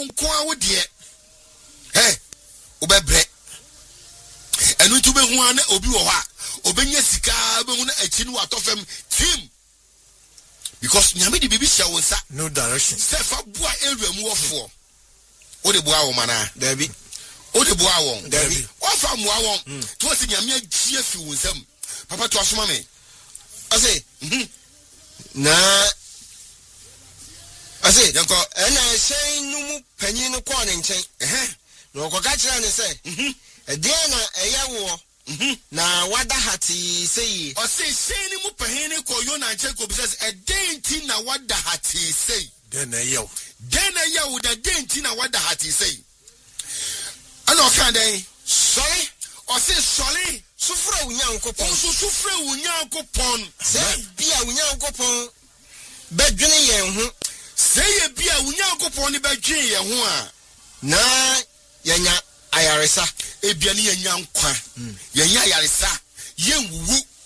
wonko a wo de obebre enu tu be hu ana obi wo ha obenya sika be hu na achi no atofem team because nyame di bibi hye wonsa no direction sefa bua area mu wofo o de bua wo mana David o de bua won David o fa mu awon to se nyame agie fi wonsam papa to asoma me ase na ase yanko ena hyen no mu panyin no kwa ne nchen na okoka kira ne se ede na eyewo na wada hati sei o se hyen ni mu panyin ne ko yo na nchen ko bisa e denti na wada hati sei den eyewo da denti na wada hati sei ana o kan den sorry o se sorry sufura unyankopon sufura unyankopon se bia unyankopon bedwene yen ho se ye bia unyankopon ni bedwene yen ho a na yenya ayaresa ebia ni yenya nkwa yenya ayaresa yenwuwu